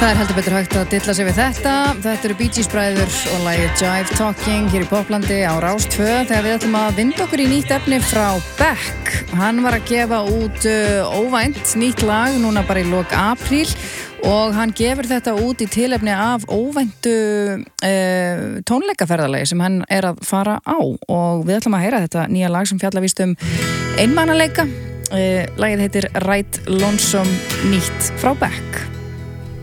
Það heldur betur hægt að dilla sig við þetta. Þetta eru Bee Gees bræður og lagið Jive Talking hér í Poplandi á Rás 2 þegar við ætlum að vinda okkur í nýtt efni frá Beck. Hann var að gefa út óvænt nýtt lag núna bara í lok apríl og hann gefur þetta út í tilefni af óvæntu tónleikaferðalagi sem hann er að fara á og við ætlum að heyra þetta nýja lag sem fjallar víst einmanaleika. Lagið heitir Right Lonesome nýtt frá Beck.